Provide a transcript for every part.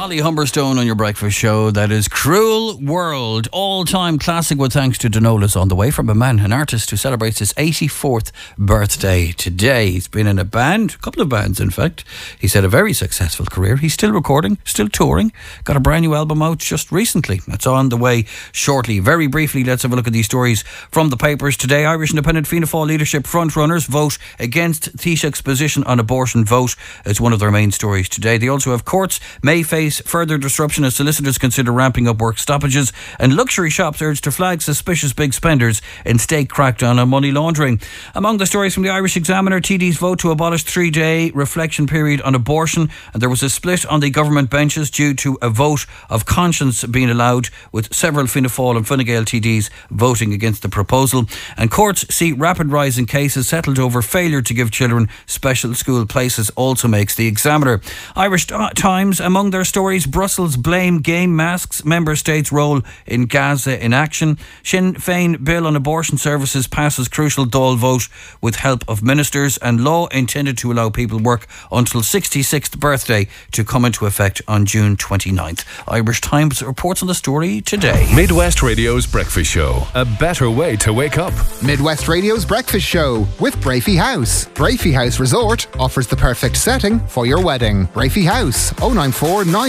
Holly Humberstone on your breakfast show. That is Cruel World, all-time classic with thanks to Denolis on the way from a man, an artist who celebrates his 84th birthday today. He's been in a band, a couple of bands in fact. He's had a very successful career. He's still recording, still touring, got a brand new album out just recently. That's on the way shortly. Very briefly, let's have a look at these stories from the papers today. Irish Independent Fianna Fáil leadership frontrunners vote against Taoiseach's position on abortion vote as one of their main stories today. They also have courts may face further disruption as solicitors consider ramping up work stoppages, and luxury shops urged to flag suspicious big spenders in state crackdown on money laundering. Among the stories from the Irish Examiner, TDs vote to abolish 3-day reflection period on abortion, and there was a split on the government benches due to a vote of conscience being allowed, with several Fianna Fáil and Fine Gael TDs voting against the proposal. And courts see rapid rise in cases settled over failure to give children special school places, also makes the Examiner. Irish Times, among their stories, Brussels blame game masks, member states' role in Gaza in action. Sinn Féin bill on abortion services passes crucial Dáil vote with help of ministers, and law intended to allow people work until 66th birthday to come into effect on June 29th. Irish Times reports on the story today. Midwest Radio's Breakfast Show, a better way to wake up. Midwest Radio's Breakfast Show with Brafey House. Brafey House Resort offers the perfect setting for your wedding. Brafey House, 094 90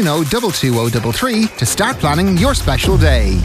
22033 to start planning your special day.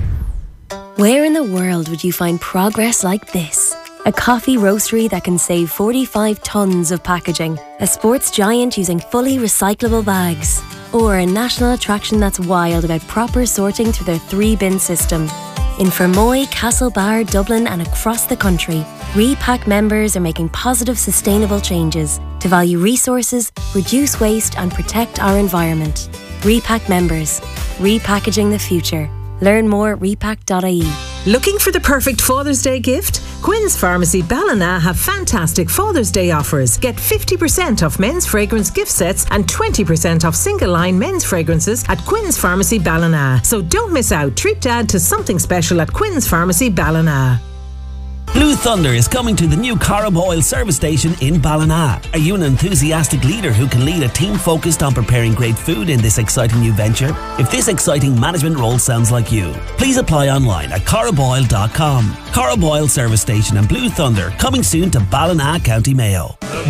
Where in the world would you find progress like this? A coffee roastery that can save 45 tonnes of packaging, a sports giant using fully recyclable bags, or a national attraction that's wild about proper sorting through their 3-bin system. In Fermoy, Castlebar, Dublin and across the country, Repack members are making positive, sustainable changes to value resources, reduce waste and protect our environment. Repack members, repackaging the future. Learn more at repack.ie. Looking for the perfect Father's Day gift? Quinn's Pharmacy Ballina have fantastic Father's Day offers. Get 50% off men's fragrance gift sets and 20% off single line men's fragrances at Quinn's Pharmacy Ballina. So don't miss out. Treat Dad to something special at Quinn's Pharmacy Ballina. Blue Thunder is coming to the new Corrib Oil service station in Ballina. Are you an enthusiastic leader who can lead a team focused on preparing great food in this exciting new venture? If this exciting management role sounds like you, please apply online at corriboil.com. Corrib Oil service station and Blue Thunder coming soon to Ballina, County Mayo.